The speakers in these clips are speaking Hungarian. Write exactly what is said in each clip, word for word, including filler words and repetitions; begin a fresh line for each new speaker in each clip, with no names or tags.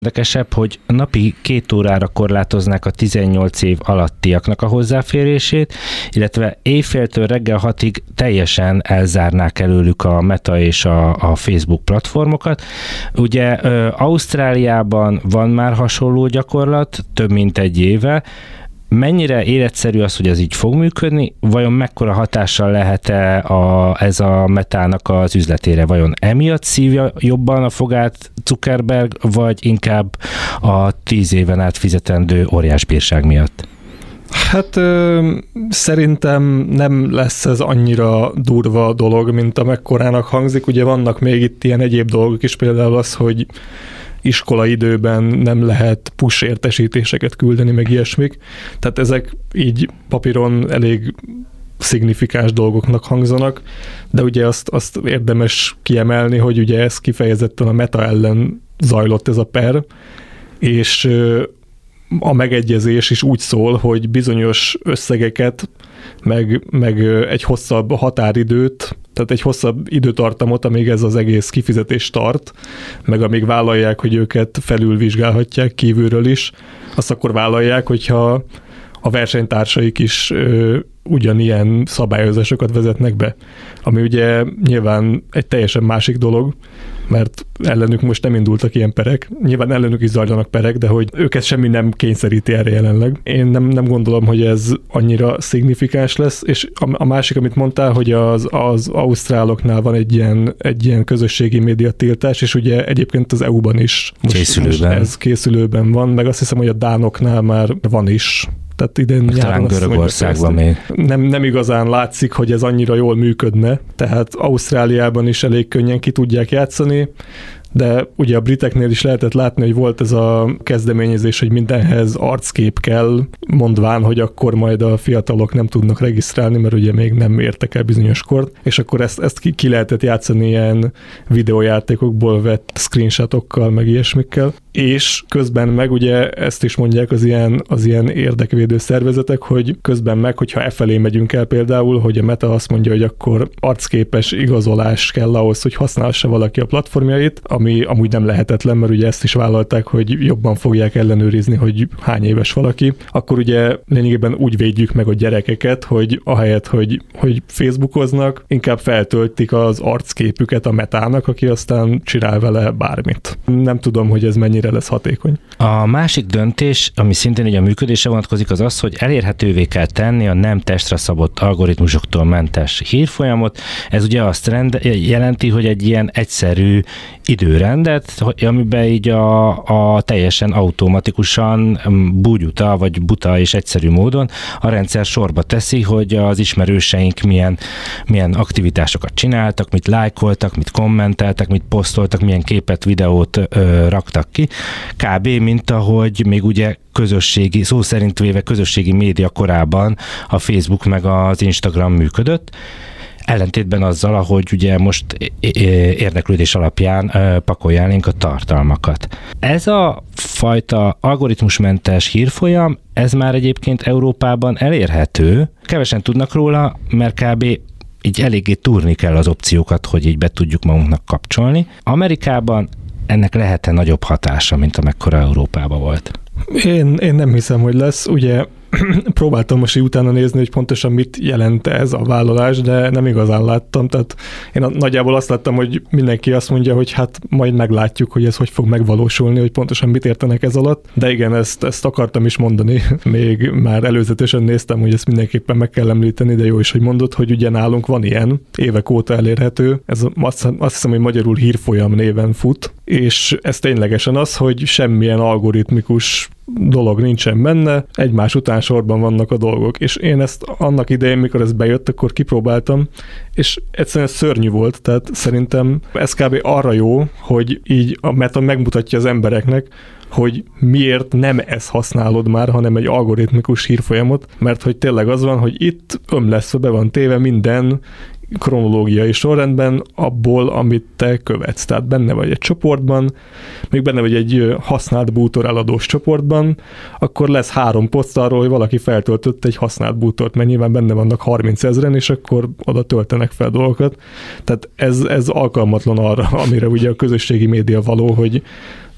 Érdekesebb, hogy napi két órára korlátoznák a tizennyolc év alattiaknak a hozzáférését, illetve éjféltől reggel hatig teljesen elzárnák előlük a Meta és a, a Facebook platformokat. Ugye Ausztráliában van már hasonló gyakorlat, több mint egy éve. Mennyire életszerű az, hogy ez így fog működni? Vajon mekkora hatással lehet-e a, ez a Metának az üzletére? Vajon emiatt szívja jobban a fogát Zuckerberg, vagy inkább a tíz éven át fizetendő óriásbírság miatt?
Hát ö, szerintem nem lesz ez annyira durva dolog, mint amekkorának hangzik. Ugye vannak még itt ilyen egyéb dolgok is, például az, hogy iskolaidőben nem lehet push értesítéseket küldeni, meg ilyesmik. Tehát ezek így papíron elég szignifikáns dolgoknak hangzanak, de ugye azt, azt érdemes kiemelni, hogy ugye ez kifejezetten a Meta ellen zajlott ez a per, és a megegyezés is úgy szól, hogy bizonyos összegeket, meg, meg egy hosszabb határidőt, tehát egy hosszabb időtartamot, amíg ez az egész kifizetés tart, meg amíg vállalják, hogy őket felülvizsgálhatják kívülről is, azt akkor vállalják, hogyha a versenytársaik is ö, ugyanilyen szabályozásokat vezetnek be. Ami ugye nyilván egy teljesen másik dolog, mert ellenük most nem indultak ilyen perek. Nyilván ellenük is zajlanak perek, de hogy őket semmi nem kényszeríti erre jelenleg. Én nem, nem gondolom, hogy ez annyira szignifikáns lesz, és a, a másik, amit mondtál, hogy az, az ausztráloknál van egy ilyen, egy ilyen közösségi médiatiltás, és ugye egyébként az é u-ban is most,
készülőben.
most ez készülőben van, meg azt hiszem, hogy a dánoknál már van is. Tehát idén
talán Görögországban még.
Nem, nem igazán látszik, hogy ez annyira jól működne, tehát Ausztráliában is elég könnyen ki tudják játszani, de ugye a briteknél is lehetett látni, hogy volt ez a kezdeményezés, hogy mindenhez arckép kell, mondván, hogy akkor majd a fiatalok nem tudnak regisztrálni, mert ugye még nem értek el bizonyos kort, és akkor ezt, ezt ki, ki lehetett játszani ilyen videójátékokból vett screenshotokkal, meg ilyesmikkel, és közben meg ugye ezt is mondják az ilyen, az ilyen érdekvédő szervezetek, hogy közben meg, hogyha e felé megyünk el például, hogy a Meta azt mondja, hogy akkor arcképes igazolás kell ahhoz, hogy használhassa valaki a platformjait, ami amúgy nem lehetetlen, mert ugye ezt is vállalták, hogy jobban fogják ellenőrizni, hogy hány éves valaki, akkor ugye lényegében úgy védjük meg a gyerekeket, hogy ahelyett, hogy, hogy Facebookoznak, inkább feltöltik az arcképüket a Metának, aki aztán csinál vele bármit. Nem tudom, hogy ez mennyire lesz hatékony.
A másik döntés, ami szintén ugye a működésre vonatkozik, az az, hogy elérhetővé kell tenni a nem testre szabott algoritmusoktól mentes hírfolyamot. Ez ugye azt rend, jelenti, hogy egy ilyen egyszerű időrendet, amiben így a, a teljesen automatikusan búgyuta, vagy buta és egyszerű módon a rendszer sorba teszi, hogy az ismerőseink milyen, milyen aktivitásokat csináltak, mit lájkoltak, mit kommenteltek, mit posztoltak, milyen képet, videót ö, raktak ki. Kb. Mint ahogy még ugye közösségi, szó szerint véve közösségi média korában a Facebook meg az Instagram működött. Ellentétben azzal, ahogy ugye most érdeklődés alapján pakoljánénk a tartalmakat. Ez a fajta algoritmusmentes hírfolyam, ez már egyébként Európában elérhető. Kevesen tudnak róla, mert kb. Így eléggé túrni kell az opciókat, hogy így be tudjuk magunknak kapcsolni. Amerikában ennek lehet-e nagyobb hatása, mint amekkora Európában volt?
Én, én nem hiszem, hogy lesz. Ugye próbáltam most így utána nézni, hogy pontosan mit jelent ez a vállalás, de nem igazán láttam. Tehát én nagyjából azt láttam, hogy mindenki azt mondja, hogy hát majd meglátjuk, hogy ez hogy fog megvalósulni, hogy pontosan mit értenek ez alatt. De igen, ezt, ezt akartam is mondani. Még már előzetesen néztem, hogy ezt mindenképpen meg kell említeni, de jó is, hogy mondod, hogy ugye nálunk van ilyen, évek óta elérhető. Ez azt, azt hiszem, hogy magyarul hírfolyam néven fut, és ez ténylegesen az, hogy semmilyen algoritmikus dolog nincsen benne, egymás után sorban vannak a dolgok. És én ezt annak idején, mikor ez bejött, akkor kipróbáltam, és egyszerűen szörnyű volt, tehát szerintem ez kb. Arra jó, hogy így a Meta megmutatja az embereknek, hogy miért nem ezt használod már, hanem egy algoritmikus hírfolyamot, mert hogy tényleg az van, hogy itt ömlesztve be van téve minden kronológiai sorrendben abból, amit te követsz. Tehát benne vagy egy csoportban, még benne vagy egy használt bútor eladós csoportban, akkor lesz három poszt arról, hogy valaki feltöltött egy használt bútort, mert nyilván benne vannak harminc ezren, és akkor oda töltenek fel dolgokat. Tehát ez, ez alkalmatlan arra, amire ugye a közösségi média való, hogy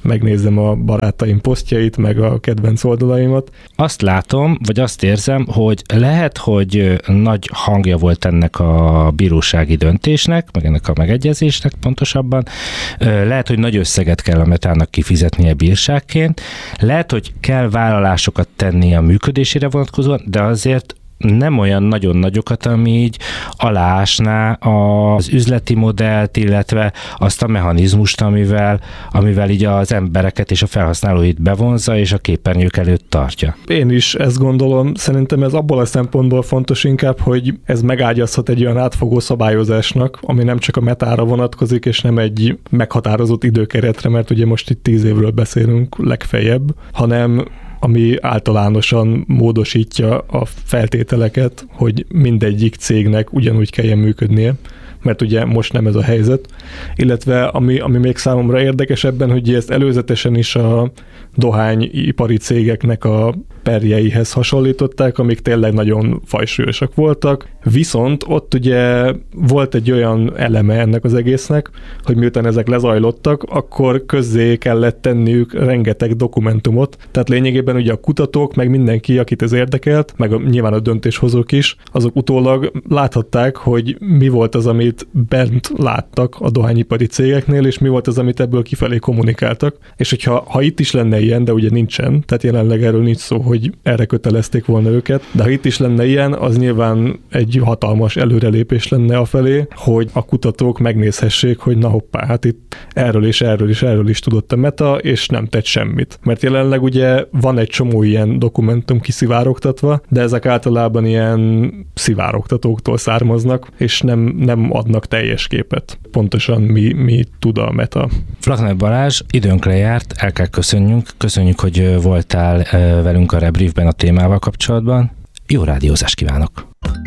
megnézem a barátaim posztjait, meg a kedvenc oldalaimat.
Azt látom, vagy azt érzem, hogy lehet, hogy nagy hangja volt ennek a bírósági döntésnek, meg ennek a megegyezésnek pontosabban. Lehet, hogy nagy összeget kell a Metának kifizetnie bírságként. Lehet, hogy kell vállalásokat tenni a működésére vonatkozóan, de azért nem olyan nagyon nagyokat, ami így aláásná az üzleti modellt, illetve azt a mechanizmust, amivel, amivel így az embereket és a felhasználóit bevonza, és a képernyők előtt tartja.
Én is ezt gondolom. Szerintem ez abból a szempontból fontos inkább, hogy ez megágyazhat egy olyan átfogó szabályozásnak, ami nem csak a Metára vonatkozik, és nem egy meghatározott időkeretre, mert ugye most itt tíz évről beszélünk legfeljebb, hanem ami általánosan módosítja a feltételeket, hogy mindegyik cégnek ugyanúgy kelljen működnie, mert ugye most nem ez a helyzet. Illetve ami, ami még számomra érdekes ebben, hogy ezt előzetesen is a dohányipari cégeknek a perjeihez hasonlították, amik tényleg nagyon fajsúlyosak voltak. Viszont ott ugye volt egy olyan eleme ennek az egésznek, hogy miután ezek lezajlottak, akkor közzé kellett tenniük rengeteg dokumentumot. Tehát lényegében ugye a kutatók, meg mindenki, akit ez érdekelt, meg a, nyilván a döntéshozók is, azok utólag láthatták, hogy mi volt az, amit bent láttak a dohányipari cégeknél, és mi volt az, amit ebből kifelé kommunikáltak. És hogyha ha itt is lenne ilyen, de ugye nincsen, tehát jelenleg erről nincs szó, hogy erre kötelezték volna őket, de ha itt is lenne ilyen, az nyilván egy hatalmas előrelépés lenne afelé, hogy a kutatók megnézhessék, hogy na hoppá, hát itt erről és erről és erről is tudott a Meta, és nem tett semmit. Mert jelenleg ugye van egy csomó ilyen dokumentum kiszivárogtatva, de ezek általában ilyen szivárogtatóktól származnak, és nem, nem adnak teljes képet. Pontosan mi, mi tud a Meta.
Flachner Balázs, időnkre járt, el kell köszönjünk. Köszönjük, hogy voltál velünk a Rebriefben a témával kapcsolatban. Jó rádiózást kívánok!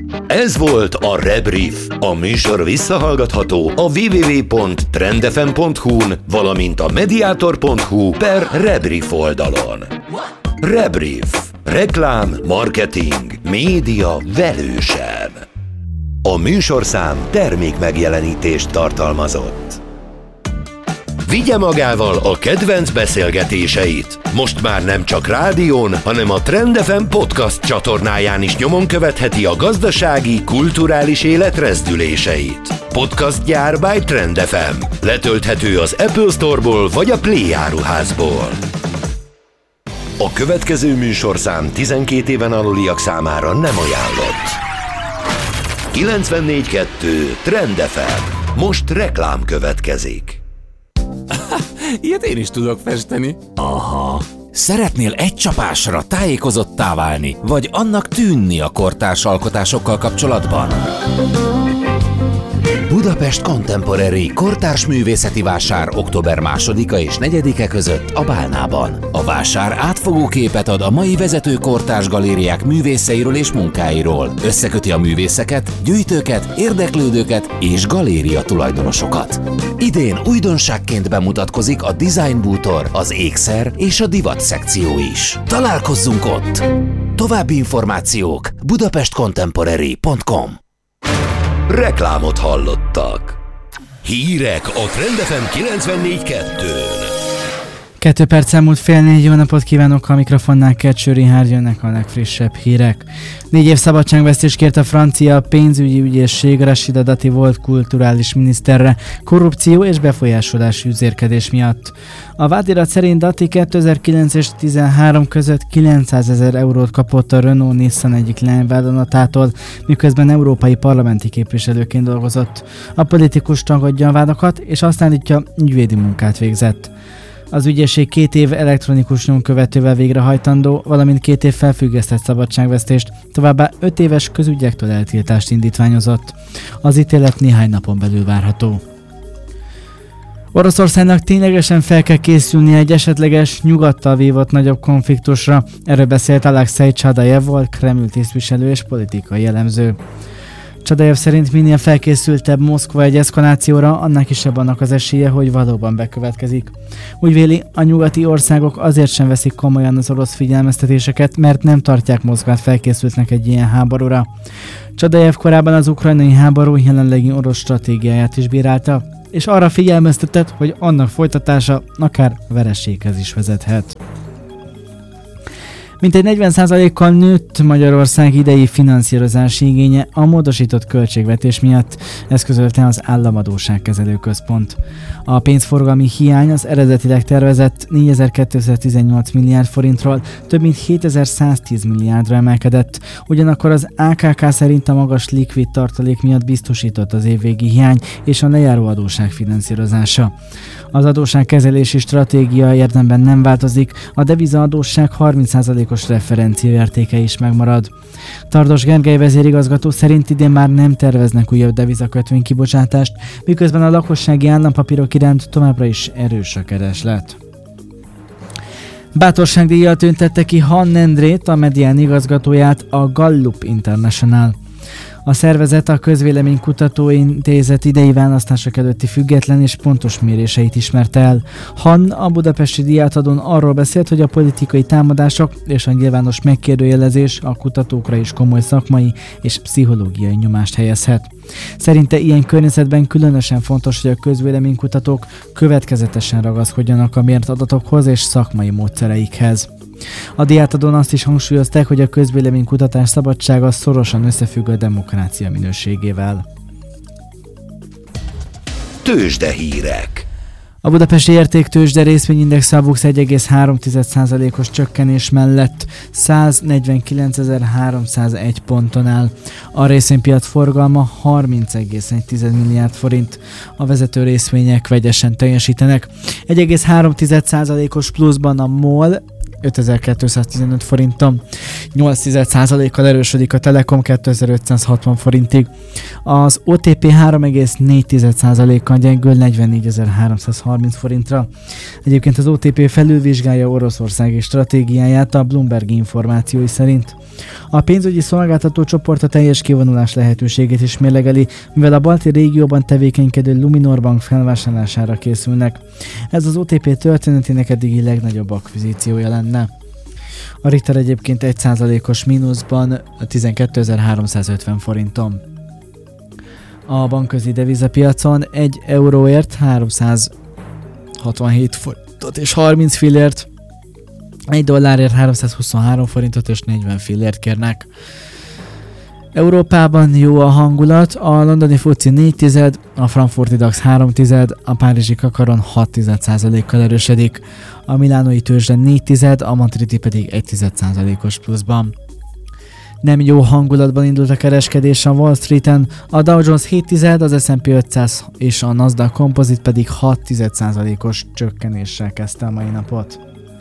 Ez volt a Rebrief. A műsor visszahallgatható a double-u double-u double-u pont trendfm pont hu-n, valamint a mediator pont hu per Rebrief oldalon. Rebrief. Reklám, marketing, média velősen. A műsorszám termék megjelenítést tartalmazott. Vigye magával a kedvenc beszélgetéseit. Most már nem csak rádión, hanem a Trend ef em podcast csatornáján is nyomon követheti a gazdasági, kulturális élet rezdüléseit. Podcast gyár by Trend ef em. Letölthető az Apple Store-ból vagy a Play áruházból. A következő műsorszám tizenkét éven aluliak számára nem ajánlott. kilencvennégy kettő Trend ef em. Most reklám következik.
Ilyet én is tudok festeni. Aha. Szeretnél egy csapásra tájékozottá válni, vagy annak tűnni a kortárs alkotásokkal kapcsolatban? Budapest Contemporary kortárs művészeti vásár október másodika és negyedike között a Bálnában. A vásár átfogó képet ad a mai vezető kortárs galériák művészeiről és munkáiról. Összeköti a művészeket, gyűjtőket, érdeklődőket és galéria tulajdonosokat. Idén újdonságként bemutatkozik a Design Bútor, az ékszer és a divat szekció is. Találkozzunk ott! További információk budapest contemporary pont com.
Reklámot hallottak. Hírek a Trend ef em kilencvennégy kettőn.
Kettő perc elmúlt fél négy, jó napot kívánok, a mikrofonnál Kecső Rihárd, jönnek a legfrissebb hírek. Négy év szabadságvesztést kért a francia pénzügyi ügyészség Rachida Dati volt kulturális miniszterre korrupció és befolyásolási üzérkedés miatt. A vádirat szerint Dati kétezer-kilenc és tizenhárom között kilencszázezer eurót kapott a Renault-Nissan egyik leányvállalatától, miközben európai parlamenti képviselőként dolgozott. A politikus tagadja a vádakat, és azt állítja, ügyvédi munkát végzett. Az ügyészség két év elektronikus nyomkövetővel végrehajtandó, valamint két év felfüggesztett szabadságvesztést, továbbá öt éves közügyektől eltiltást indítványozott. Az ítélet néhány napon belül várható. Oroszországnak ténylegesen fel kell készülnie egy esetleges nyugattal vívott nagyobb konfliktusra, erről beszélt Alexei Csadajev volt, Kreml tisztviselő és politikai elemző. Csadajev szerint minél felkészültebb Moszkva egy eszkalációra, annál kisebb annak az esélye, hogy valóban bekövetkezik. Úgy véli, a nyugati országok azért sem veszik komolyan az orosz figyelmeztetéseket, mert nem tartják Moszkvát felkészültnek egy ilyen háborúra. Csadajev korábban az ukrajnai háború jelenlegi orosz stratégiáját is bírálta, és arra figyelmeztetett, hogy annak folytatása akár vereséghez is vezethet. Mintegy negyven százalékkal nőtt Magyarország idei finanszírozási igénye a módosított költségvetés miatt, ezt közölte az Államadósságkezelő Központ. A pénzforgalmi hiány az eredetileg tervezett négyezer-kétszáztizennyolc milliárd forintról több mint hétezer-száztíz milliárdra emelkedett, ugyanakkor az á ká ká szerint a magas likvid tartalék miatt biztosított az évvégi hiány és a lejáró adósság finanszírozása. Az adósságkezelési stratégia érdemben nem változik, a devizaadósság harminc százalékos referenciaértéke is megmarad. Tardos Gergely vezérigazgató szerint idén már nem terveznek újabb devizakötvény kibocsátást, miközben a lakossági állampapírok iránt továbbra is erős a kereslet. Bátorságdíjjal tüntette ki Han Endrét, a Medián igazgatóját, a Gallup International. A szervezet a Közvéleménykutató Intézet idei választások előtti független és pontos méréseit ismerte el. Han a budapesti díjátadón arról beszélt, hogy a politikai támadások és a nyilvános megkérdőjelezés a kutatókra is komoly szakmai és pszichológiai nyomást helyezhet. Szerinte ilyen környezetben különösen fontos, hogy a közvéleménykutatók következetesen ragaszkodjanak a mért adatokhoz és szakmai módszereikhez. A díjátadón azt is hangsúlyozták, hogy a közvéleménykutatás szabadsága szorosan összefügg a demokrácia minőségével.
Tőzsdehírek.
A budapesti értéktőzsde részvényindex a BUX egy egész három százalékos csökkenés mellett száznegyvenkilencezer-háromszázegy ponton áll. A részvénypiac forgalma harminc egész egy milliárd forint. A vezető részvények vegyesen teljesítenek. egy egész három százalékos pluszban a MOL ötezer-kétszáztizenöt forinton, nyolc százalékkal erősödik a Telekom kétezer-ötszázhatvan forintig. Az o té pé három egész négy százalékkal gyengül negyvennégyezer-háromszázharminc forintra. Egyébként az o té pé felülvizsgálja Oroszországi stratégiáját a Bloomberg információi szerint. A pénzügyi szolgáltató csoport a teljes kivonulás lehetőségét is mérlegeli, mivel a balti régióban tevékenykedő Luminor Bank felvásárlására készülnek. Ez az o té pé történetének eddigi legnagyobb akvizíciója lenne. A Richter egyébként egy százalékos mínuszban tizenkétezer-háromszázötven forinton. A bankközi devizapiacon egy euróért háromszázhatvanhét forintot és harminc fillért, egy dollárért háromszázhuszonhárom forintot és negyven fillért kérnek. Európában jó a hangulat, a londoni fuci négy tized, a frankfurti dax három tized, a párizsi kakaron hat százalékkal erősödik, a milánói tőzsde négy tized, a madridi pedig egy százalékos pluszban. Nem jó hangulatban indult a kereskedés a Wall Streeten, a Dow Jones hét tized, az es and pé ötszáz és a Nasdaq Composite pedig hat százalékos csökkenéssel kezdte a mai napot.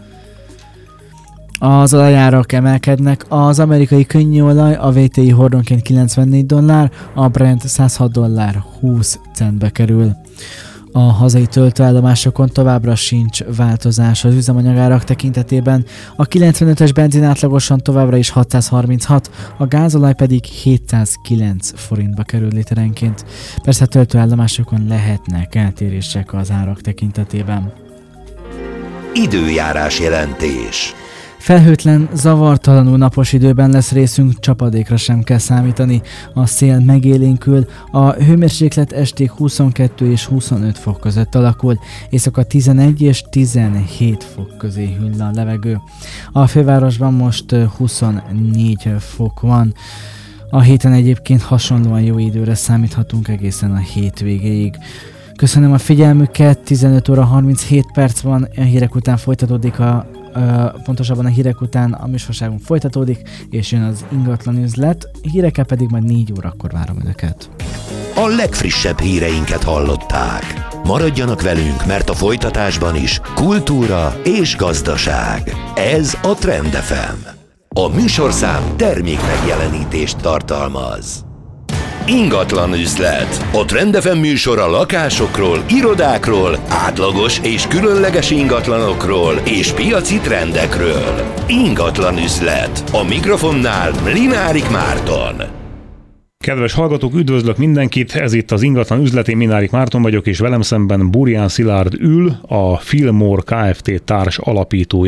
Az olajárak emelkednek, az amerikai könnyűolaj a vé té i hordonként kilencvennégy dollár, a Brent száz hat dollár húsz centbe kerül. A hazai töltőállomásokon továbbra sincs változás az üzemanyagárak tekintetében, a kilencvenötös benzin átlagosan továbbra is hatszázharminchat, a gázolaj pedig hétszázkilenc forintba kerül literenként. Persze a töltőállomásokon lehetnek eltérések az árak tekintetében.
Időjárás jelentés.
Felhőtlen, zavartalanul napos időben lesz részünk, csapadékra sem kell számítani. A szél megélénkül, a hőmérséklet estig huszonkettő és huszonöt fok között alakul, éjszaka tizenegy és tizenhét fok közé hűl a levegő. A fővárosban most huszonnégy fok van. A héten egyébként hasonlóan jó időre számíthatunk egészen a hét végéig. Köszönöm a figyelmüket, tizenöt óra harminchét perc van, a hírek után folytatódik a Uh, pontosabban a hírek után a műsorságunk folytatódik, és jön az ingatlan üzlet, hírekkel pedig majd négy órakor várom önöket.
A legfrissebb híreinket hallották. Maradjanak velünk, mert a folytatásban is kultúra és gazdaság. Ez a Trend ef em. A műsorszám termék megjelenítést tartalmaz. Ingatlan üzlet. A Trend ef em műsor a lakásokról, irodákról, átlagos és különleges ingatlanokról és piaci trendekről. Ingatlan üzlet. A mikrofonnál Mlinárik Márton.
Kedves hallgatók, üdvözlök mindenkit, ez itt az Ingatlan üzlet, én Mlinárik Márton vagyok, és velem szemben Burján Szilárd ül, a Fillmore Kft. Társ alapítója.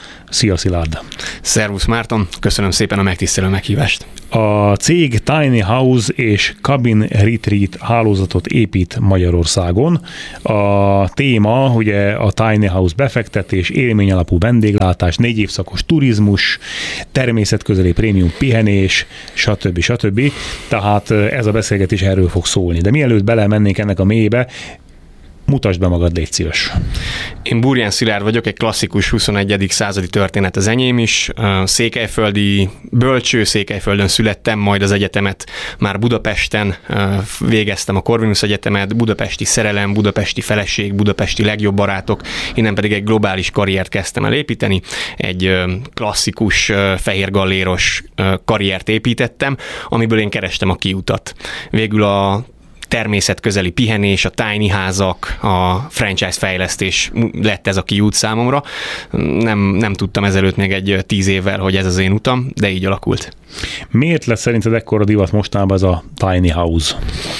Szia Szilárd!
Szervusz Márton, köszönöm szépen a megtisztelő meghívást.
A cég Tiny House és Cabin Retreat hálózatot épít Magyarországon. A téma ugye a Tiny House befektetés, élményalapú vendéglátás, négy évszakos turizmus, természetközeli prémium pihenés, stb. stb. Tehát ez a beszélgetés erről fog szólni. De mielőtt belemennénk ennek a mélyébe, mutasd be magad, légy szíves.
Én Burján Szilárd vagyok, egy klasszikus huszonegyedik századi történet az enyém is. Székelyföldi bölcső, Székelyföldön születtem, majd az egyetemet már Budapesten végeztem, a Corvinus Egyetemet, budapesti szerelem, budapesti feleség, budapesti legjobb barátok, innen pedig egy globális karriert kezdtem el építeni, egy klasszikus fehérgalléros karriert építettem, amiből én kerestem a kiutat. Végül a természetközeli pihenés, a tiny házak, a franchise fejlesztés lett ez a kiút számomra. Nem, nem tudtam ezelőtt még egy tíz évvel, hogy ez az én utam, de így alakult.
Miért lesz szerinted ekkora divat mostanában ez a tiny house?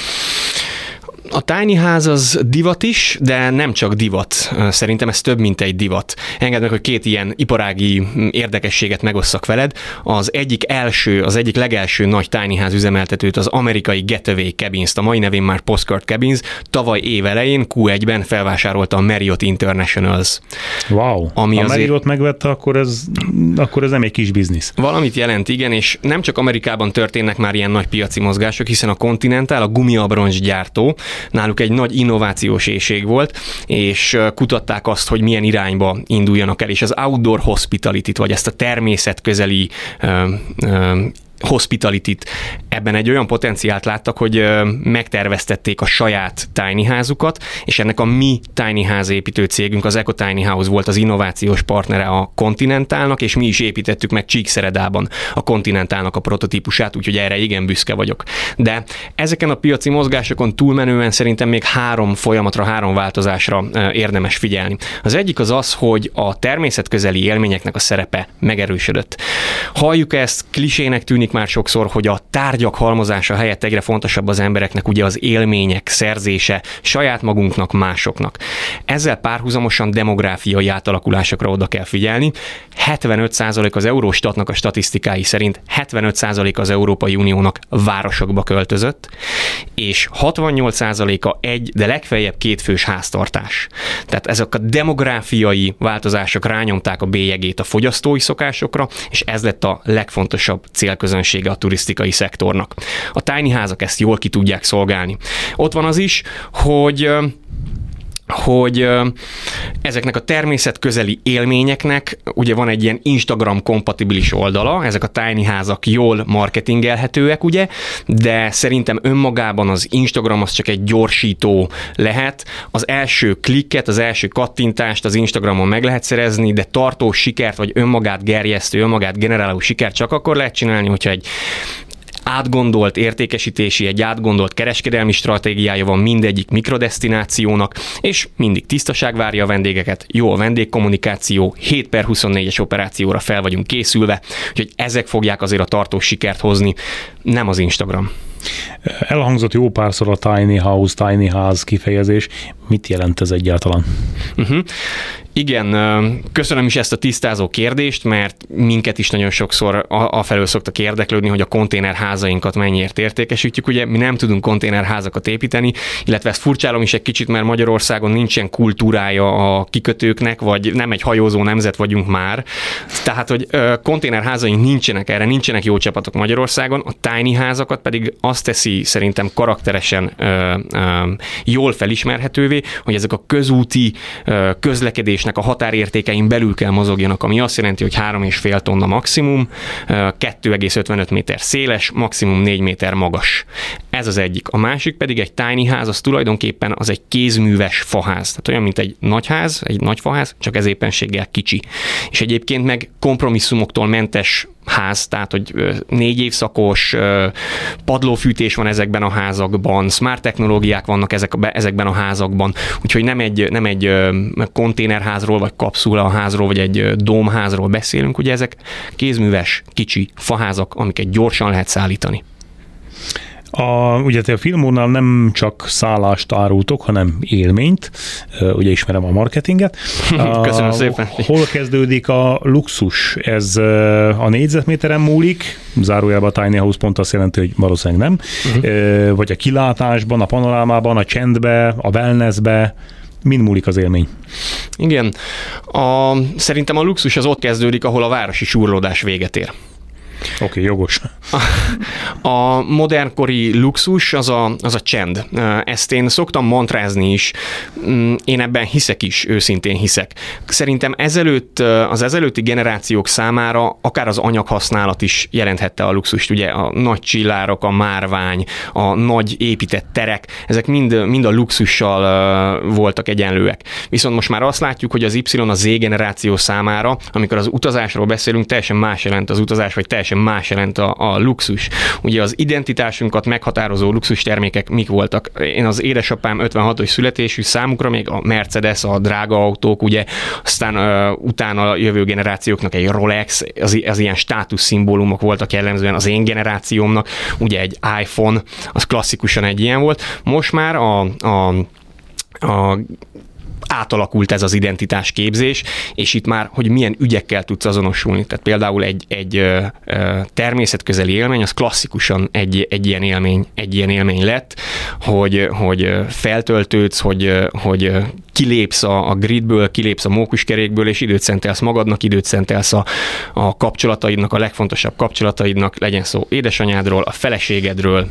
A tiny house az divat is, de nem csak divat. Szerintem ez több, mint egy divat. Engedd meg, hogy két ilyen iparági érdekességet megosszak veled. Az egyik első, az egyik legelső nagy tiny house üzemeltetőt, az amerikai Getaway Cabins, a mai nevén már Postcard Cabins, tavaly év elején kú egyben felvásárolta a Marriott Internationals.
Wow,
ami
ha
azért...
Marriott megvette, akkor ez, akkor ez nem egy kis biznisz.
Valamit jelent, igen, és nem csak Amerikában történnek már ilyen nagy piaci mozgások, hiszen a Continental, a gumiabroncs gyártó, náluk egy nagy innovációs éhség volt, és kutatták azt, hogy milyen irányba induljanak el, és az outdoor hospitality-t, vagy ezt a természetközeli uh, uh, hospitality-t, ebben egy olyan potenciált láttak, hogy megterveztették a saját tiny házukat, és ennek a mi tiny house építő cégünk, az Eco Tiny House volt az innovációs partnere a Continentalnak, és mi is építettük meg Csíkszeredában a Continentalnak a prototípusát, úgyhogy erre igen büszke vagyok. De ezeken a piaci mozgásokon túlmenően szerintem még három folyamatra, három változásra érdemes figyelni. Az egyik az az, hogy a természetközeli élményeknek a szerepe megerősödött. Halljuk ezt, klisének tűnik már sokszor, hogy a tárgyak halmozása helyett egyre fontosabb az embereknek ugye az élmények szerzése saját magunknak, másoknak. Ezzel párhuzamosan demográfiai átalakulásokra oda kell figyelni. hetvenöt százalék az Eurostatnak a statisztikái szerint hetvenöt százalék az Európai Uniónak városokba költözött, és hatvannyolc százaléka egy, de legfeljebb kétfős háztartás. Tehát ezek a demográfiai változások rányomták a bélyegét a fogyasztói szokásokra, és ez lett a legfontosabb célközönsége a turisztikai szektornak. A tiny házak ezt jól ki tudják szolgálni. Ott van az is, hogy hogy ezeknek a természetközeli élményeknek ugye van egy ilyen Instagram kompatibilis oldala, ezek a tiny házak jól marketingelhetőek, ugye, de szerintem önmagában az Instagram az csak egy gyorsító lehet. Az első klikket, az első kattintást az Instagramon meg lehet szerezni, de tartós sikert, vagy önmagát gerjesztő, önmagát generáló sikert csak akkor lehet csinálni, hogyha egy átgondolt értékesítési, egy átgondolt kereskedelmi stratégiája van mindegyik mikrodesztinációnak, és mindig tisztaság várja a vendégeket, jó a vendégkommunikáció, hét per huszonnégyes operációra fel vagyunk készülve, úgyhogy ezek fogják azért a tartós sikert hozni, nem az Instagram.
Elhangzott jó párszor a tiny house, tiny house kifejezés. Mit jelent ez egyáltalán?
Uh-huh. Igen, köszönöm is ezt a tisztázó kérdést, mert minket is nagyon sokszor afelől szoktak érdeklődni, hogy a konténerházainkat mennyiért értékesítjük. Ugye mi nem tudunk konténerházakat építeni, illetve ezt furcsálom is egy kicsit, mert Magyarországon nincsen kultúrája a kikötőknek, vagy nem egy hajózó nemzet vagyunk már. Tehát, hogy konténerházaink nincsenek erre, nincsenek jó csapatok Magyarországon, a tiny házakat pedig azt teszi szerintem karakteresen ö, ö, jól felismerhetővé, hogy ezek a közúti ö, közlekedésnek a határértékein belül kell mozogjanak, ami azt jelenti, hogy három és fél tonna maximum, kettő egész ötvenöt méter széles, maximum négy méter magas. Ez az egyik. A másik pedig egy tiny ház, az tulajdonképpen az egy kézműves faház. Tehát olyan, mint egy nagyház, egy nagy faház, csak ez éppenséggel kicsi. És egyébként meg kompromisszumoktól mentes ház, tehát hogy négy évszakos padlófűtés van ezekben a házakban, smart technológiák vannak ezek, ezekben a házakban, úgyhogy nem egy, nem egy konténerházról, vagy kapszulaházról, vagy egy dómházról beszélünk, ugye ezek kézműves, kicsi faházak, amiket gyorsan lehet szállítani.
A, ugye a Filmórnál nem csak szállást árultok, hanem élményt, ugye ismerem a marketinget.
Köszönöm szépen.
Hol kezdődik a luxus? Ez a négyzetméteren múlik, zárójelben a tiny house pont azt jelenti, hogy valószínűleg nem, uh-huh. vagy a kilátásban, a panorámában, a csendbe, a wellnessbe, mind múlik az élmény?
Igen. A, szerintem a luxus az ott kezdődik, ahol a városi súrlódás véget ér.
Oké, okay, jogos.
A, a modernkori luxus az a, az a csend. Ezt én szoktam mantrázni is. Én ebben hiszek is, őszintén hiszek. Szerintem ezelőtt, az ezelőtti generációk számára akár az anyaghasználat is jelenthette a luxust. Ugye a nagy csillárok, a márvány, a nagy épített terek, ezek mind, mind a luxussal voltak egyenlőek. Viszont most már azt látjuk, hogy az Y, a Z generáció számára, amikor az utazásról beszélünk, teljesen más jelent az utazás, vagy teljesen más jelent a, a luxus. Ugye az identitásunkat meghatározó luxus termékek mik voltak? Én az édesapám ötvenhatos születésű, számukra még a Mercedes, a drága autók, ugye, aztán uh, utána a jövő generációknak egy Rolex, az, az ilyen státuszszimbólumok voltak jellemzően az én generációmnak, ugye egy iPhone, az klasszikusan egy ilyen volt. Most már a, a, a átalakult ez az identitásképzés, és itt már, hogy milyen ügyekkel tudsz azonosulni. Tehát például egy, egy ö, ö, természetközeli élmény, az klasszikusan egy, egy, ilyen élmény, egy ilyen élmény lett, hogy, hogy feltöltődsz, hogy, hogy kilépsz a, a gridből, kilépsz a mókuskerékből, és időt szentelsz magadnak, időt szentelsz a, a kapcsolataidnak, a legfontosabb kapcsolataidnak, legyen szó édesanyádról, a feleségedről.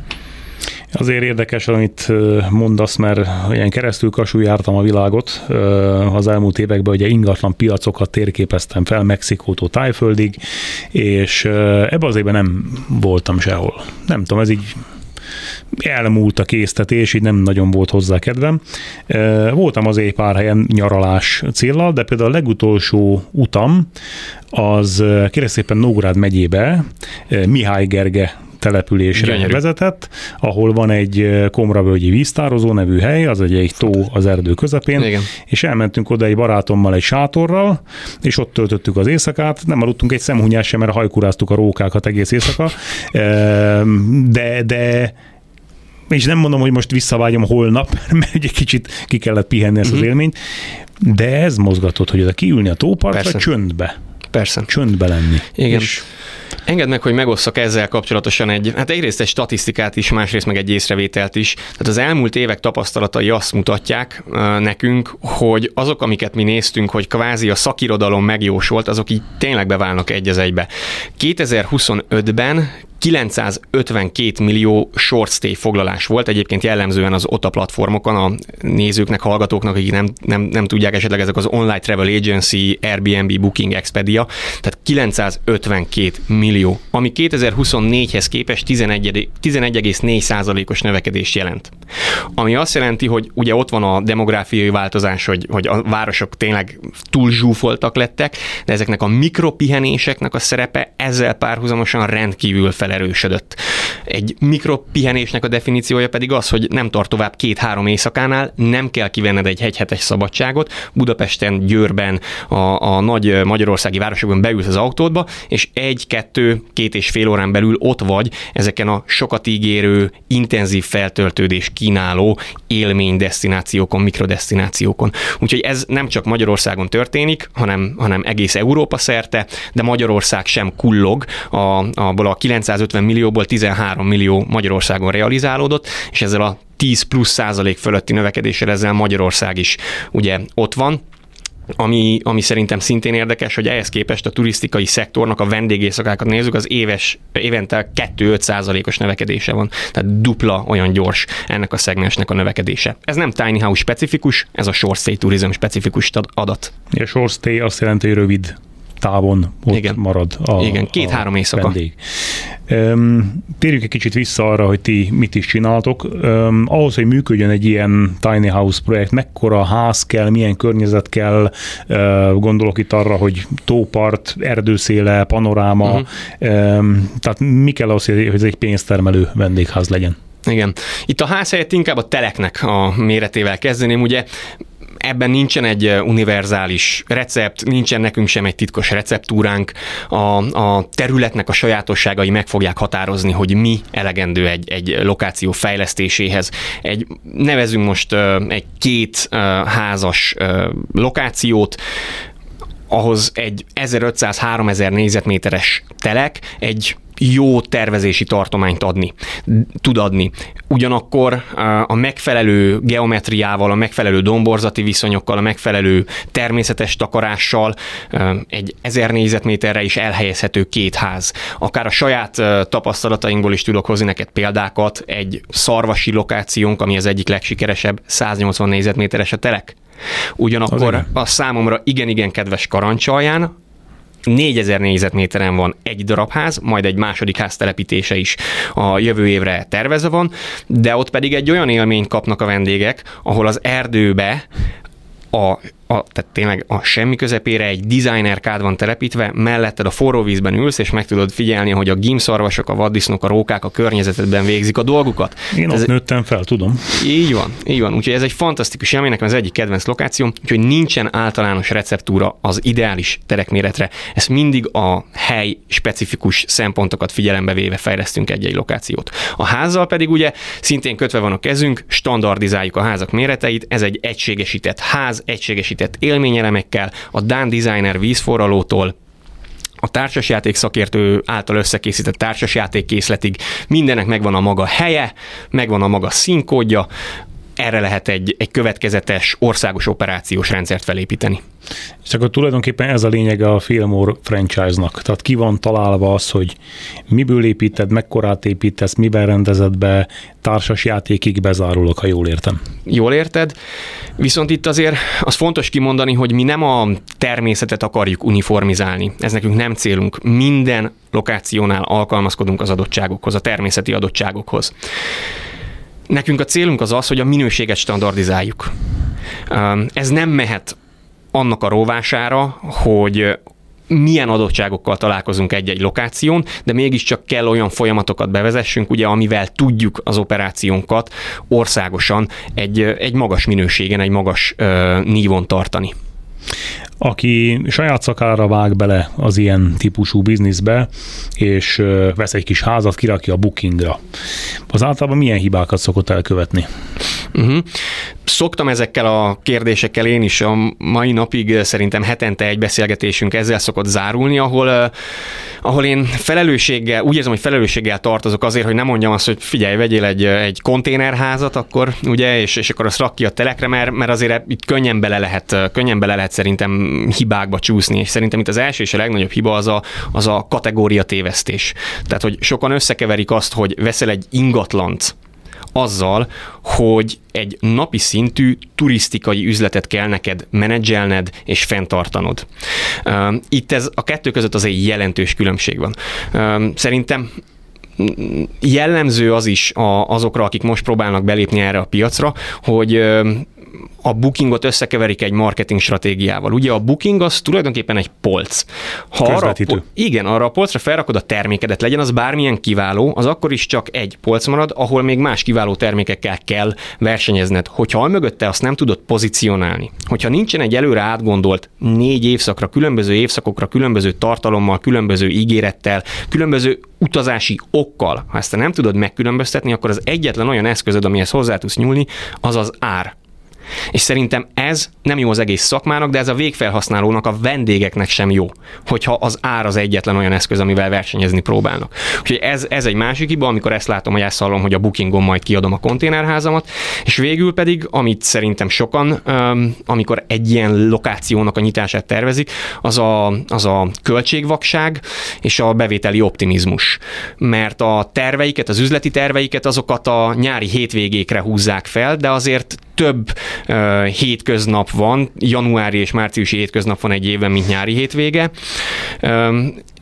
Azért érdekes, amit mondasz, mert ilyen keresztül kasul jártam a világot az elmúlt években, ugye ingatlan piacokat térképeztem fel Mexikótól Tájföldig, és ebben az évben nem voltam sehol. Nem tudom, ez így elmúlt a késztetés, így nem nagyon volt hozzá kedvem. Voltam azért pár helyen nyaralás céllal, de például a legutolsó utam az kérlek szépen Nógrád megyébe, Mihály Gerge településre Gyönyörű. vezetett, ahol van egy Komravölgyi víztározó nevű hely, az egy, egy tó az erdő közepén, Igen. és elmentünk oda egy barátommal egy sátorral, és ott töltöttük az éjszakát, nem aludtunk egy szemhunyás sem, mert hajkuráztuk a rókákat egész éjszaka, de, de és nem mondom, hogy most visszavágyom holnap, mert egy kicsit ki kellett pihenni ezt uh-huh. az élményt, de ez mozgatott, hogy oda kiülni a tópartra, Persze. csöndbe.
Persze.
Csöndbe lenni.
Igen.
És
engedd meg, hogy megosszak ezzel kapcsolatosan egy, hát egyrészt egy statisztikát is, másrészt meg egy észrevételt is. Tehát az elmúlt évek tapasztalatai azt mutatják uh, nekünk, hogy azok, amiket mi néztünk, hogy kvázi a szakirodalom megjósolt, azok így tényleg beválnak egy az egybe. kétezer-huszonötben kilencszázötvenkét millió short stay foglalás volt, egyébként jellemzően az o té á platformokon, a nézőknek, hallgatóknak, akik nem, nem, nem tudják, esetleg ezek az Online Travel Agency, Airbnb, Booking, Expedia, tehát kilencszázötvenkét millió, ami kétezer-huszonnégyhez képest tizenegy egész négy százalékos növekedést jelent. Ami azt jelenti, hogy ugye ott van a demográfiai változás, hogy, hogy a városok tényleg túl zsúfoltak lettek, de ezeknek a mikropihenéseknek a szerepe ezzel párhuzamosan rendkívül felerősödött. Egy mikropihenésnek a definíciója pedig az, hogy nem tart tovább két-három éjszakánál, nem kell kivenned egy egyhetes szabadságot, Budapesten, Győrben, a, a nagy magyarországi városokban beülsz az autódba, és egy-kettő, két és fél órán belül ott vagy ezeken a sokat ígérő, intenzív feltöltődés kínáló élménydesztinációkon, mikrodesztinációkon. Úgyhogy ez nem csak Magyarországon történik, hanem, hanem egész Európa szerte, de Magyarország sem kullog, a, abból a kilencszázötven millióból tizenhárom millió Magyarországon realizálódott, és ezzel a tíz plusz százalék fölötti növekedéssel ezzel Magyarország is ugye ott van. Ami, ami szerintem szintén érdekes, hogy ehhez képest a turisztikai szektornak a vendégészakákat nézzük, az éves, évente kettő egész öt százalékos növekedése van. Tehát dupla olyan gyors ennek a szegmensnek a növekedése. Ez nem tiny house specifikus, ez a short stay turizm specifikus adat.
A short stay azt jelenti, hogy rövid távon ott Igen. marad a
Igen, két-három éjszaka.
Vendég. Um, térjük egy kicsit vissza arra, hogy ti mit is csináltok. Um, ahhoz, hogy működjön egy ilyen tiny house projekt, mekkora ház kell, milyen környezet kell, uh, gondolok itt arra, hogy tópart, erdőszéle, panoráma, uh-huh. um, tehát mi kell ahhoz, hogy ez egy pénztermelő vendégház legyen?
Igen. Itt a ház helyett inkább a teleknek a méretével kezdeném, ugye ebben nincsen egy univerzális recept, nincsen nekünk sem egy titkos receptúránk, a, a területnek a sajátosságai meg fogják határozni, hogy mi elegendő egy, egy lokáció fejlesztéséhez. Egy, nevezünk most egy két házas lokációt, ahhoz egy ezerötszáz-háromezer négyzetméteres telek egy jó tervezési tartományt adni, tud adni. Ugyanakkor a megfelelő geometriával, a megfelelő domborzati viszonyokkal, a megfelelő természetes takarással egy ezer négyzetméterre is elhelyezhető két ház. Akár a saját tapasztalatainkból is tudok hozni neked példákat, egy szarvasi lokációnk, ami az egyik legsikeresebb, száznyolcvan négyzetméteres a telek. Ugyanakkor a számomra igen-igen kedves Karancsalján négyezer négyzetméteren van egy darab ház, majd egy második ház telepítése is a jövő évre tervezve van, de ott pedig egy olyan élményt kapnak a vendégek, ahol az erdőbe a, a, tehát tényleg a semmi közepére egy designer kád van telepítve, melletted a forró vízben ülsz, és meg tudod figyelni, hogy a gímszarvasok, a vaddisznók, a rókák a környezetedben végzik a dolgukat.
Én
ez
ott nőttem fel, tudom.
Így van, így van. Úgyhogy ez egy fantasztikus élmény, nekem az egyik kedvenc lokációm, úgyhogy nincsen általános receptúra az ideális terekméretre. Ezt mindig a hely specifikus szempontokat figyelembe véve fejlesztünk egy-egy lokációt. A házzal pedig ugye szintén kötve van a kezünk, standardizáljuk a házak méreteit, ez egy egységesített ház, egységesített élményelemekkel, a dán designer vízforralótól a társasjáték szakértő által összekészített társasjáték készletig mindennek megvan a maga helye, megvan a maga színkódja, erre lehet egy, egy következetes országos operációs rendszert felépíteni.
És akkor tulajdonképpen ez a lényege a Fillmore franchise-nak. Tehát ki van találva az, hogy miből építed, mekkorát építesz, miben rendezed be, társas játékig bezárulok, ha jól értem.
Jól érted, viszont itt azért az fontos kimondani, hogy mi nem a természetet akarjuk uniformizálni. Ez nekünk nem célunk. Minden lokációnál alkalmazkodunk az adottságokhoz, a természeti adottságokhoz. Nekünk a célunk az az, hogy a minőséget standardizáljuk. Ez nem mehet annak a rovására, hogy milyen adottságokkal találkozunk egy-egy lokáción, de mégiscsak kell olyan folyamatokat bevezessünk, ugye, amivel tudjuk az operációnkat országosan egy, egy magas minőségen, egy magas uh, nívon tartani.
Aki saját szakára vág bele az ilyen típusú bizniszbe, és vesz egy kis házat, kirakja a bookingra, az általában milyen hibákat szokott elkövetni?
Uh-huh. Szoktam ezekkel a kérdésekkel én is, a mai napig szerintem hetente egy beszélgetésünk ezzel szokott zárulni, ahol, ahol én felelősséggel, úgy érzem, hogy felelősséggel tartozok azért, hogy nem mondjam azt, hogy figyelj, vegyél egy, egy konténerházat, akkor ugye, és, és akkor azt rak ki a telekre, mert, mert azért itt könnyen bele lehet, könnyen bele lehet szerintem hibákba csúszni, és szerintem itt az első és a legnagyobb hiba az a, az a kategória tévesztés. Tehát, hogy sokan összekeverik azt, hogy veszel egy ingatlant azzal, hogy egy napi szintű turisztikai üzletet kell neked menedzselned és fenntartanod. Itt ez a kettő között azért jelentős különbség van. Szerintem jellemző az is azokra, akik most próbálnak belépni erre a piacra, hogy a bookingot összekeverik egy marketing stratégiával. Ugye a booking az tulajdonképpen egy polc. Ha arra, igen, arra a polcra felrakod a termékedet, legyen az bármilyen kiváló, az akkor is csak egy polc marad, ahol még más kiváló termékekkel kell versenyezned. Hogyha mögötte azt nem tudod pozícionálni, hogyha nincsen egy előre átgondolt négy évszakra, különböző évszakokra, különböző tartalommal, különböző ígérettel, különböző utazási okkal, ha ezt nem tudod megkülönböztetni, akkor az egyetlen olyan eszközöd, amihez hozzá tudsz nyúlni, az az ár. És szerintem ez nem jó az egész szakmának, de ez a végfelhasználónak, a vendégeknek sem jó, hogyha az ár az egyetlen olyan eszköz, amivel versenyezni próbálnak. Úgyhogy ez, ez egy másik hiba, amikor ezt látom, hogy ezt hallom, hogy a bookingon majd kiadom a konténerházamat, és végül pedig, amit szerintem sokan, amikor egy ilyen lokációnak a nyitását tervezik, az a, az a költségvakság és a bevételi optimizmus. Mert a terveiket, az üzleti terveiket, azokat a nyári hétvégékre húzzák fel, de azért több uh, hétköznap van, januári és márciusi hétköznap van egy évben, mint nyári hétvége. Um,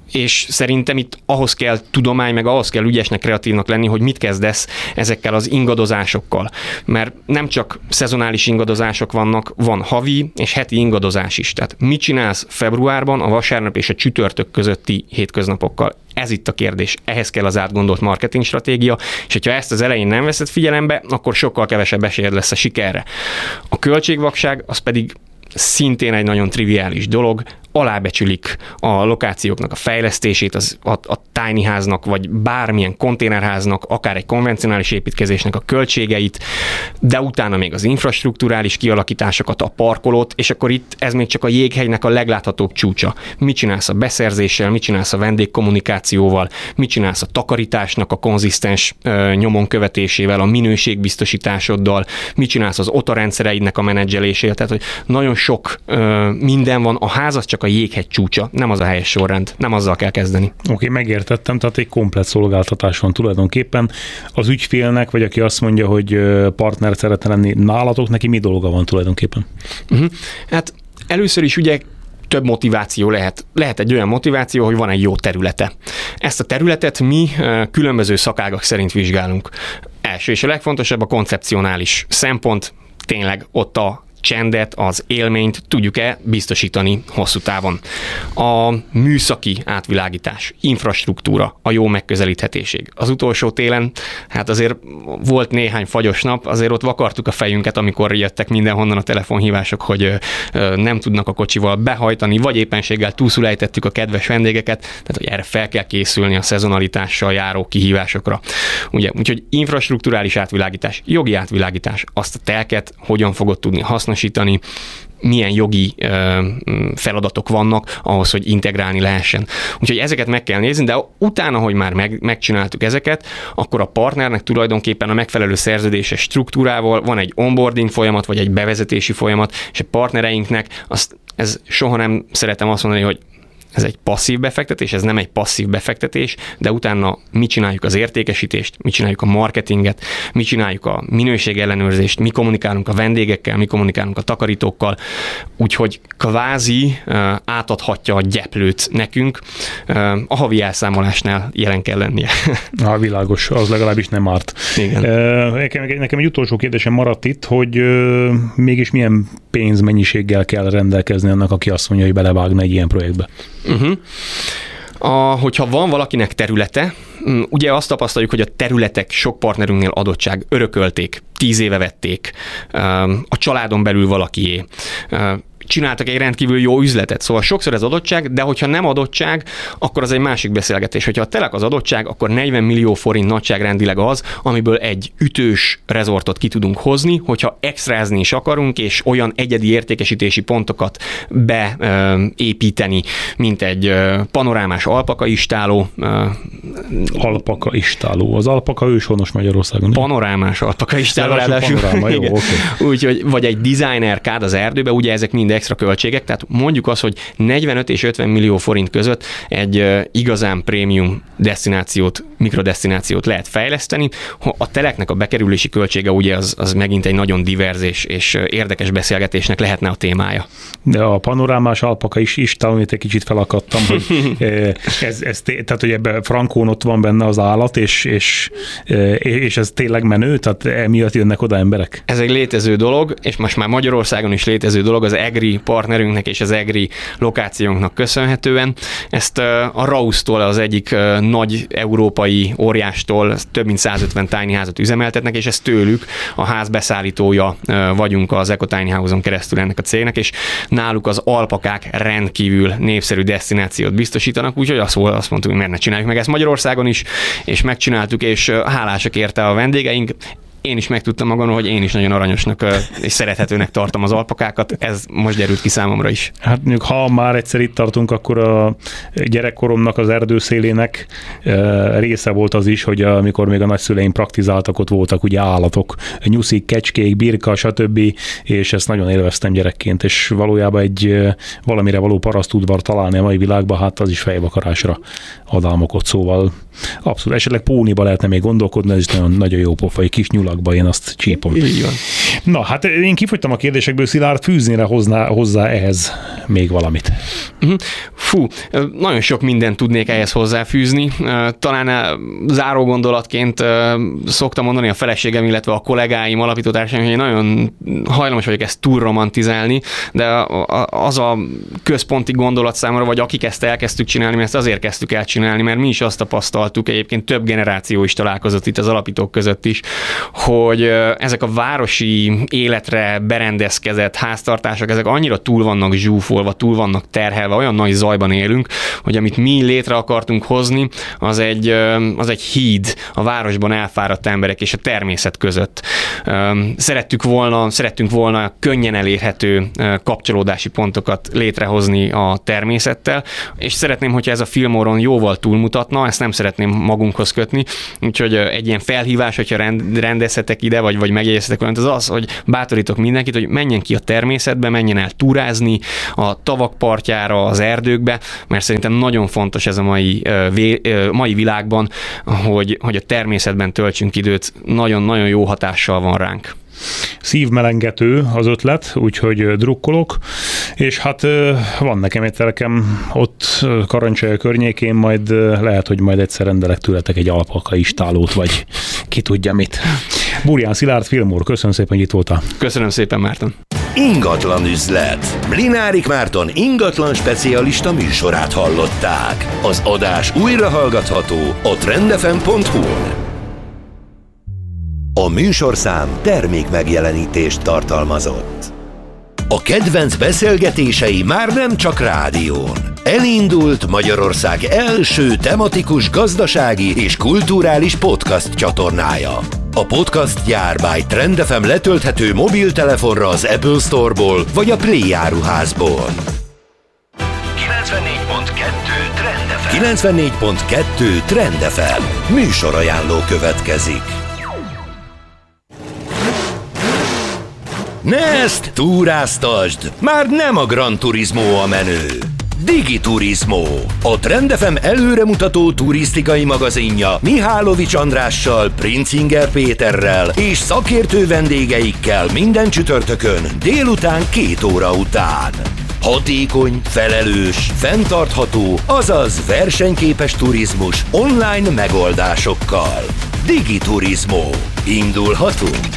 és szerintem itt ahhoz kell tudomány, meg ahhoz kell ügyesnek, kreatívnak lenni, hogy mit kezdesz ezekkel az ingadozásokkal. Mert nem csak szezonális ingadozások vannak, van havi és heti ingadozás is. Tehát mit csinálsz februárban a vasárnap és a csütörtök közötti hétköznapokkal? Ez itt a kérdés. Ehhez kell az átgondolt marketing stratégia, és hogyha ezt az elején nem veszed figyelembe, akkor sokkal kevesebb esélyed lesz a sikerre. A költségvakság az pedig szintén egy nagyon triviális dolog, alábecsülik a lokációknak a fejlesztését, az, a, a tiny háznak, vagy bármilyen konténerháznak, akár egy konvencionális építkezésnek a költségeit, de utána még az infrastrukturális kialakításokat, a parkolót, és akkor itt ez még csak a jéghegynek a legláthatóbb csúcsa. Mit csinálsz a beszerzéssel, mit csinálsz a vendégkommunikációval, mit csinálsz a takarításnak a konzisztens ö, nyomon követésével, a minőségbiztosításoddal, mit csinálsz az o té á rendszereidnek a menedzselésével, tehát hogy nagyon sok ö, minden van, a ház az csak a jéghegy csúcsa, nem az a helyes sorrend, nem azzal kell kezdeni.
Oké, okay, megértettem, tehát egy komplett szolgáltatás van tulajdonképpen. Az ügyfélnek, vagy aki azt mondja, hogy partner szeretne lenni nálatok, neki mi dolga van tulajdonképpen?
Uh-huh. Hát először is ugye több motiváció lehet. Lehet egy olyan motiváció, hogy van egy jó területe. Ezt a területet mi különböző szakágak szerint vizsgálunk. Első és a legfontosabb a koncepcionális szempont, tényleg ott a csendet, az élményt tudjuk-e biztosítani hosszú távon. A műszaki átvilágítás, infrastruktúra, a jó megközelíthetőség. Az utolsó télen, hát azért volt néhány fagyos nap, azért ott vakartuk a fejünket, amikor jöttek mindenhonnan a telefonhívások, hogy nem tudnak a kocsival behajtani, vagy éppenséggel túlszul ejtettük a kedves vendégeket, tehát hogy erre fel kell készülni a szezonalitással járó kihívásokra. Ugye, úgyhogy infrastrukturális átvilágítás, jogi átvilágítás, azt a telket hogyan fogod tudni hasznosítani, milyen jogi ö, feladatok vannak ahhoz, hogy integrálni lehessen. Úgyhogy ezeket meg kell nézni, de utána, hogy már meg, megcsináltuk ezeket, akkor a partnernek tulajdonképpen a megfelelő szerződéses struktúrával van egy onboarding folyamat, vagy egy bevezetési folyamat, és a partnereinknek azt, ez soha nem szeretem azt mondani, hogy ez egy passzív befektetés, ez nem egy passzív befektetés, de utána mi csináljuk az értékesítést, mi csináljuk a marketinget, mi csináljuk a minőségellenőrzést, mi kommunikálunk a vendégekkel, mi kommunikálunk a takarítókkal, úgyhogy kvázi uh, átadhatja a gyeplőt nekünk, uh, a havi elszámolásnál jelen kell lennie.
Na, világos, az legalábbis nem árt.
Igen.
Uh, nekem, nekem egy utolsó kérdésem maradt itt, hogy uh, mégis milyen pénzmennyiséggel kell rendelkezni annak, aki azt mondja, hogy belevágna egy ilyen projektbe.
Uh-huh. A, hogyha van valakinek területe, ugye azt tapasztaljuk, hogy a területek sok partnerünknél adottság, örökölték, tíz éve vették, a családon belül valakié, csináltak egy rendkívül jó üzletet. Szóval sokszor ez adottság, de hogyha nem adottság, akkor az egy másik beszélgetés. Hogyha a telek az adottság, akkor negyven millió forint nagyságrendileg az, amiből egy ütős rezortot ki tudunk hozni, hogyha extrázni is akarunk, és olyan egyedi értékesítési pontokat beépíteni, mint egy panorámás alpaka istáló.
Alpaka istáló. Az alpaka őshonos Magyarországon.
Panorámás alpaka istáló.
Panoráma, jó, okay.
Úgyhogy, vagy egy designer kád az erdőbe, ugye ezek mind extra költségek, tehát mondjuk azt, hogy negyvenöt és ötven millió forint között egy uh, igazán prémium desztinációt, mikrodesztinációt lehet fejleszteni. A teleknek a bekerülési költsége ugye az, az megint egy nagyon diverz és, és érdekes beszélgetésnek lehetne a témája.
De a panorámás alpaka is, is talán egy kicsit felakadtam, hogy ez, ez, tehát, hogy ebben frankón ott van benne az állat, és, és, és ez tényleg menő, tehát emiatt jönnek oda emberek?
Ez egy létező dolog, és most már Magyarországon is létező dolog, az EGRI partnerünknek és az EGRI lokációnknak köszönhetően. Ezt a Rausztól, az egyik nagy európai óriástól több mint százötven tiny házat üzemeltetnek, és ez tőlük a ház beszállítója vagyunk az Eco Tiny House-on keresztül ennek a cégnek, és náluk az alpakák rendkívül népszerű desztinációt biztosítanak, úgyhogy azt, azt mondtuk, hogy miért ne csináljuk meg ezt Magyarországon is, és megcsináltuk, és hálásak érte a vendégeink. Én is megtudtam magamról, hogy én is nagyon aranyosnak és szerethetőnek tartom az alpakákat. Ez most derült ki számomra is.
Hát mondjuk, ha már egyszer itt tartunk, akkor a gyerekkoromnak az erdőszélének része volt az is, hogy amikor még a nagyszüleim praktizáltak, ott voltak ugye állatok, nyuszik, kecskék, birka, stb. És ezt nagyon élveztem gyerekként, és valójában egy valamire való parasztudvar találni a mai világban, hát az is fejvakarásra ad álmokot, szóval Abszolút. Esetleg póniba lehetne még gondolkodni, ez is nagyon, nagyon jó pofa, egy kis nyulakba, én azt csípom.
Így van.
Na, hát én kifogytam a kérdésekből, Szilárd, fűznél hozzá, hozzá ehhez még valamit?
Fú, nagyon sok mindent tudnék ehhez hozzáfűzni. Talán záró gondolatként szoktam mondani a feleségem, illetve a kollégáim, alapítótársaim, hogy én nagyon hajlamos vagyok ezt túl romantizálni, de az a központi gondolat számomra, vagy akik ezt elkezdtük csinálni, mert ezt azért kezdtük el csinálni, mert mi is azt tapasztaltuk, egyébként több generáció is találkozott itt az alapítók között is, hogy ezek a városi életre berendezkedett háztartások, ezek annyira túl vannak zsúfolva, túl vannak terhelve, olyan nagy zajban élünk, hogy amit mi létre akartunk hozni, az egy, az egy híd a városban elfáradt emberek és a természet között. Szerettük volna, szerettünk volna könnyen elérhető kapcsolódási pontokat létrehozni a természettel, és szeretném, hogyha ez a Fillmore-on jóval túlmutatna, ezt nem szeretném magunkhoz kötni, úgyhogy egy ilyen felhívás, hogyha rendezhetek ide, vagy, vagy megjegyezhetek valamit, az az, hogy bátorítok mindenkit, hogy menjen ki a természetbe, menjen el túrázni a tavak partjára, az erdőkbe, mert szerintem nagyon fontos ez a mai, mai világban, hogy, hogy a természetben töltsünk időt, nagyon-nagyon jó hatással van ránk.
Szívmelengető az ötlet, úgyhogy drukkolok, és hát van nekem egy telekem ott Karancsolya környékén, majd lehet, hogy majd egyszer rendelek tőletek egy alpaka istálót, vagy ki tudja mit. Burján Szilárd, Fillmore, köszönöm szépen, hogy itt voltál.
Köszönöm szépen, Márton.
Ingatlan üzlet. Mlinárik Márton ingatlan specialista műsorát hallották. Az adás újra hallgatható a trendefem pont hu-n. A műsorszám termék megjelenítést tartalmazott. A kedvenc beszélgetései már nem csak rádión. Elindult Magyarország első tematikus gazdasági és kulturális podcast csatornája. A podcast gyár by Trendefem letölthető mobiltelefonra az Apple Store-ból vagy a Play áruházból. kilencvennégy pont kettő Trendefem. kilencvennégy pont kettő Trendefem. Műsorajánló következik. Nest, túráztasd! Már nem a Gran Turismo a menő. Digiturismo, a Trendefem előremutató turisztikai magazinja Mihálovics Andrással, Princinger Péterrel és szakértő vendégeikkel minden csütörtökön délután két óra után. Hatékony, felelős, fenntartható, azaz versenyképes turizmus online megoldásokkal. Digiturismo. Indulhatunk!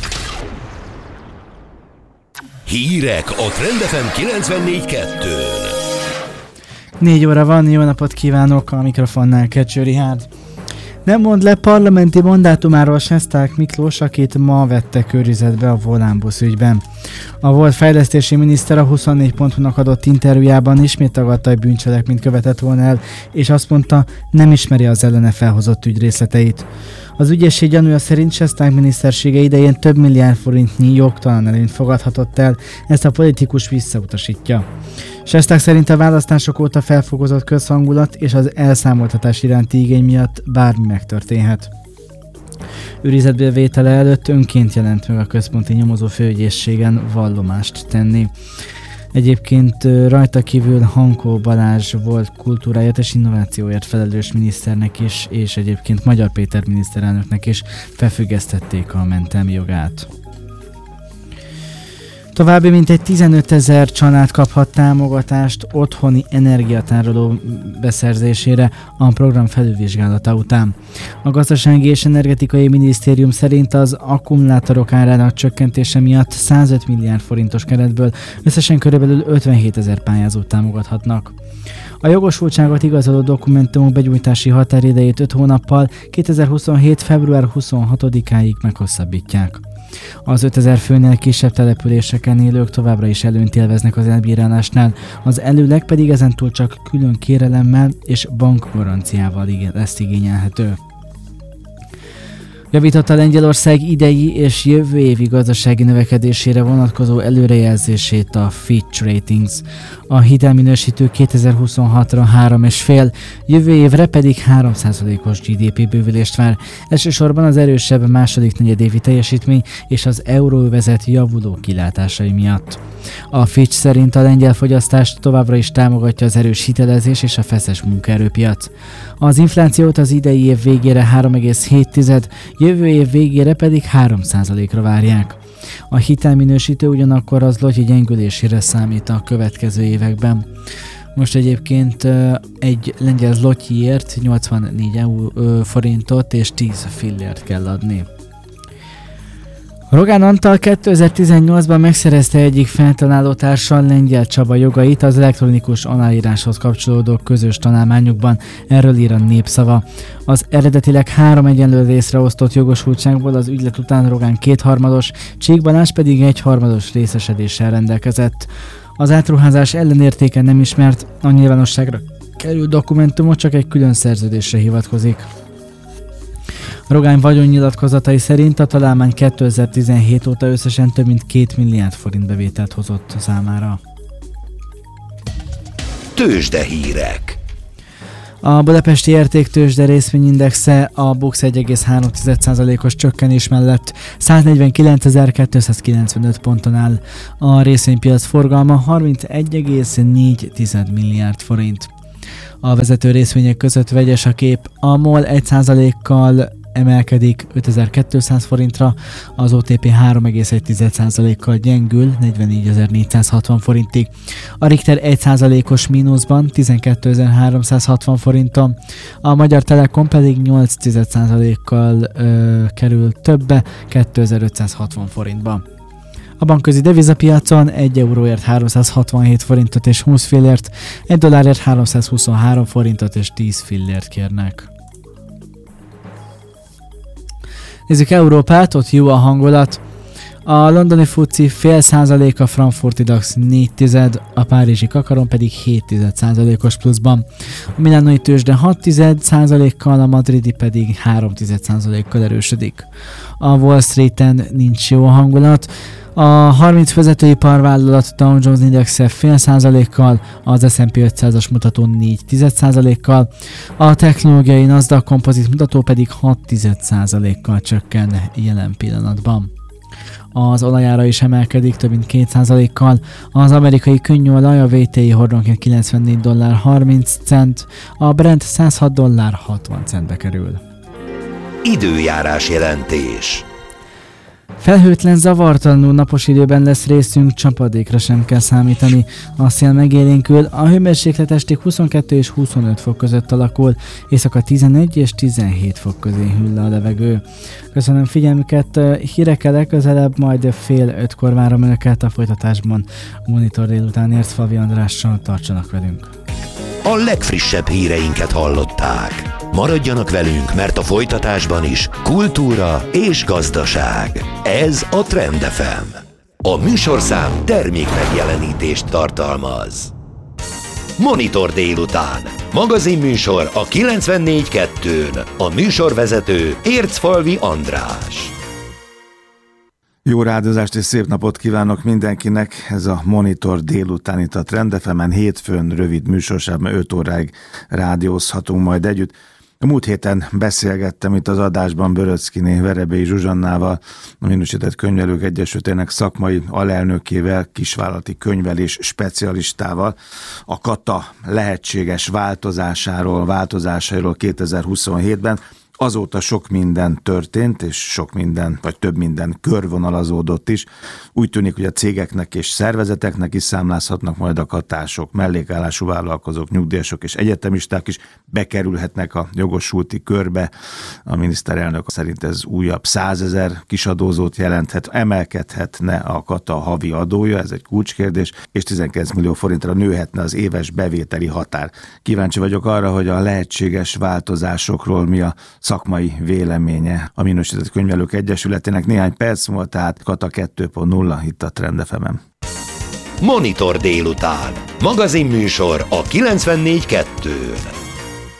Hírek a Trendefem kilencvennégy kettőn.
Négy óra van, jó napot kívánok, a mikrofonnál Kecső Rihárd. Nem mond le parlamenti mandátumáról Sesták Miklós, akit ma vettek őrizetbe a Volánbusz ügyben. A volt fejlesztési miniszter a huszonnégy pont hu-nak adott interjújában ismét tagadta, hogy bűncselekményt követett volna el, és azt mondta, nem ismeri az ellene felhozott ügy részleteit. Az ügyészség gyanúja szerint Sesták minisztersége idején több milliárd forintnyi jogtalan előnyt fogadhatott el, ezt a politikus visszautasítja. Sesták szerint a választások óta felfokozott közhangulat és az elszámoltatás iránti igény miatt bármi megtörténhet. Őrizetbe vétele előtt önként jelent meg a központi nyomozó főügyészségen vallomást tenni. Egyébként rajta kívül Hankó Balázs volt kultúráért és innovációért felelős miniszternek is, és egyébként Magyar Péter miniszterelnöknek is felfüggesztették a mentelmi jogát. További mintegy tizenötezer család kaphat támogatást otthoni energiatároló beszerzésére a program felülvizsgálata után. A Gazdasági és Energetikai Minisztérium szerint az akkumulátorok árának csökkentése miatt százöt milliárd forintos keretből összesen körülbelül ötvenhétezer pályázót támogathatnak. A jogosultságot igazoló dokumentumok begyújtási határidejét öt hónappal kétezer-huszonhét. február huszonhatodikáig meghosszabbítják. Az ötezer főnél kisebb településeken élők továbbra is előnyt élveznek az elbírálásnál, az előleg pedig ezentúl csak külön kérelemmel és bankgaranciával lesz igényelhető. Javította Lengyelország idei és jövő évi gazdasági növekedésére vonatkozó előrejelzését a Fitch Ratings. A hitelminősítő kétezer-huszonhatra három egész öt, jövő évre pedig három százalékos gé dé pé bővülést vár. Elsősorban az erősebb második negyedévi teljesítmény és az euróövezet javuló kilátásai miatt. A Fitch szerint a lengyel fogyasztást továbbra is támogatja az erős hitelezés és a feszes munkaerőpiac. Az inflációt az idei év végére három egész hét, jövő év végére pedig három százalékra várják. A hitelminősítő ugyanakkor az zloty gyengülésére számít a következő években. Most egyébként egy lengyel zlotyért nyolcvannégy forintot és tíz fillért kell adni. Rogán Antal kétezer-tizennyolcban megszerezte egyik feltaláló társal, Lengyel Csaba jogait az elektronikus aláíráshoz kapcsolódó közös tanulmányukban. Erről ír a Népszava. Az eredetileg három egyenlő részre osztott jogosultságból az ügylet után Rogán kétharmados, Csík Balázs pedig egyharmados részesedéssel rendelkezett. Az átruházás ellenértéke nem ismert, a nyilvánosságra került dokumentumot csak egy külön szerződésre hivatkozik. Rogán vagyonnyilatkozatai szerint a találmány kétezer-tizenhét óta összesen több mint két milliárd forint bevételt hozott számára.
Tőzsdehírek.
A budapesti értéktőzsde részvényindexe a BUX egy egész három százalékos csökkenés mellett száznegyvenkilencezer-kétszázkilencvenöt ponton áll. A részvénypiac forgalma harmincegy egész négy milliárd forint. A vezető részvények között vegyes a kép. A MOL egy százalékkal emelkedik ötezer-kétszáz forintra, az o té pé három egész egy százalékkal gyengül negyvennégyezer-négyszázhatvan forintig. A Richter egy százalékos mínuszban tizenkétezer-háromszázhatvan forinton, a Magyar Telekom pedig nyolc százalékkal ö, kerül többe, kétezer-ötszázhatvan forintba. A bankközi devizapiacon egy euróért háromszázhatvanhét forintot és húsz fillért, egy dollárért háromszázhuszonhárom forintot és tíz fillért kérnek. Nézzük Európát, ott jó a hangulat. A londoni fuci fél százalék, a frankfurti DAX négy tized, a párizsi kakaron pedig hét százalékos pluszban. A milánói tőzsde hat százalékkal, a madridi pedig három százalékkal erősödik. A Wall Streeten nincs jó a hangulat. A harminc vezetői parvállalat Dow Jones Indexe fél százalékkal, az es and pé ötszázas mutató négy százalékkal, a technológiai Nasdaq kompozit mutató pedig hat százalékkal csökken jelen pillanatban. Az olajára is emelkedik több mint két százalékkal, az amerikai könnyűolaj a vé té i hordonként kilencvennégy dollár harminc cent, a Brent száz hat dollár hatvan centbe kerül.
Időjárás jelentés.
Felhőtlen, zavartalanul napos időben lesz részünk, csapadékra sem kell számítani. A szél megélénkül, a hőmérséklet estig huszonkettő és huszonöt fok között alakul, éjszaka tizenegy és tizenhét fok közé hűl le a levegő. Köszönöm figyelmüket, hírekkel legközelebb, majd fél ötkor várom önöket, a folytatásban Monitor délután Favi Andrással, tartsanak velünk.
A legfrissebb híreinket hallották. Maradjanak velünk, mert a folytatásban is kultúra és gazdaság. Ez a Trend ef em. A műsorszám termék megjelenítést tartalmaz. Monitor délután. Magazinműsor a kilencvennégy kettőn. A műsorvezető Ércfalvi András.
Jó rádozást és szép napot kívánok mindenkinek! Ez a Monitor délután itt a Trend ef emen, hétfőn rövid műsorsában öt óráig rádiózhatunk majd együtt. A múlt héten beszélgettem itt az adásban Böröckiné Verebélyi Zsuzsannával, a Minősített Könyvelők Egyesületének szakmai alelnökével, kisvállalati könyvelés specialistával, a Kata lehetséges változásáról, változásairól kétezer-huszonhétben. Azóta sok minden történt, és sok minden, vagy több minden körvonalazódott is. Úgy tűnik, hogy a cégeknek és szervezeteknek is számlázhatnak majd a katások, mellékállású vállalkozók, nyugdíjasok és egyetemisták is bekerülhetnek a jogosulti körbe. A miniszterelnök szerint ez újabb százezer kisadózót jelenthet, emelkedhetne a Kata havi adója, ez egy kulcskérdés, és tizenkilenc millió forintra nőhetne az éves bevételi határ. Kíváncsi vagyok arra, hogy a lehetséges változásokról mi a szakmai véleménye a Minősített Könyvelők Egyesületének. Néhány perc múlva, tehát Kata kettő pont nulla itt a Trend ef emen.
Monitor délután. Magazinműsor a kilencvennégy kettőn.